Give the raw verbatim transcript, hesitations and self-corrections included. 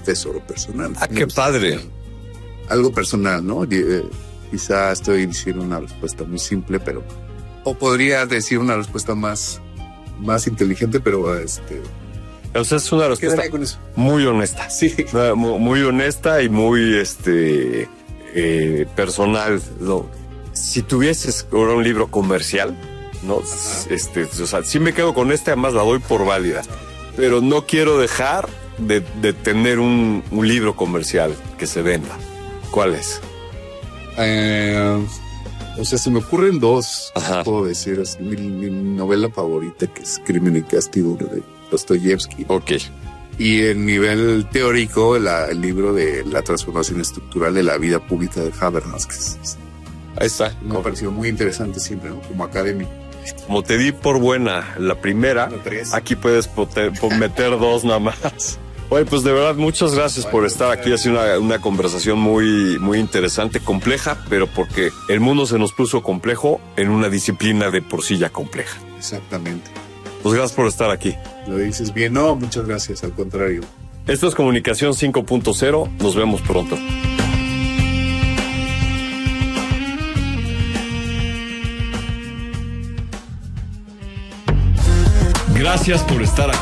tesoro personal. Ah, qué padre. Algo personal, ¿no? Eh, quizá estoy diciendo una respuesta muy simple, pero... O podría decir una respuesta más, más inteligente, pero este... O sea, es una respuesta con eso. muy honesta. Sí. Muy, muy honesta y muy este eh, personal, ¿no? Si tuvieses ahora un libro comercial, ¿no? Ajá. Este, o sea, sí me quedo con este, además la doy por válida. Pero no quiero dejar de, de tener un, un libro comercial que se venda. ¿Cuál es? Eh, o sea, se me ocurren dos. Ajá. Puedo decir, es mi, mi novela favorita, que es Crimen y Castigo de Dostoyevsky. Ok. Y en nivel teórico, la, el libro de La transformación estructural de la vida pública de Habermas, que es, ahí está. Me ha parecido muy interesante siempre, ¿no? Como académico. Como te di por buena la primera, aquí puedes poter, meter dos nada más. Oye, pues de verdad, muchas gracias por estar aquí. Ha sido una, una conversación muy, muy interesante, compleja, pero porque el mundo se nos puso complejo en una disciplina de por sí ya compleja. Exactamente. Pues gracias por estar aquí. Lo dices bien. No, muchas gracias, al contrario. Esto es Comunicación cinco punto cero. Nos vemos pronto. Gracias por estar aquí.